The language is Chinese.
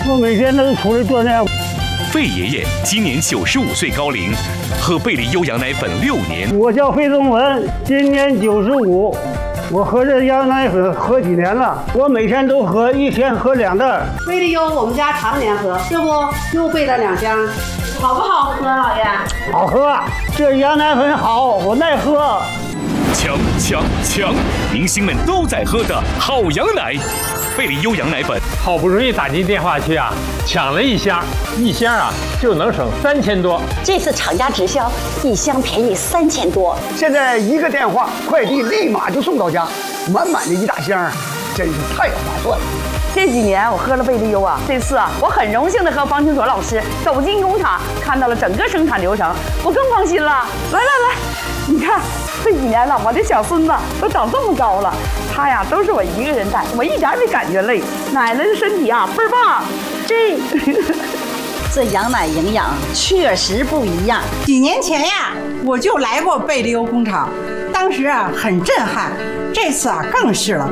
我每天都出来锻炼。 费爷爷今年95岁高龄，喝贝利优羊奶粉6年。 我叫费宗文，今年95。我喝这羊奶粉喝几年了？我每天都喝，一天喝2袋。 贝利优我们家常年喝，这不又备了2箱，好不好喝，老爷？ 好喝，这羊奶粉好，我耐喝。 抢！明星们都在喝的好羊奶，贝利优羊奶粉。 好不容易打进电话去啊，抢了1箱，1箱啊就能省3000多。 这次厂家直销，1箱便宜3000多。 现在1个电话，快递立马就送到家，满满的1大箱，真是太划算了。 这几年我喝了贝利优啊，这次啊，我很荣幸的和方清所老师走进工厂，看到了整个生产流程，我更放心了。来，你看这几年了，我的小孙子都长这么高了，他呀都是我一个人带，我一点没感觉累。奶奶的身体啊倍儿棒， 这羊奶营养确实不一样。 几年前呀，我就来过贝利优工厂，当时啊很震撼，这次啊更是了。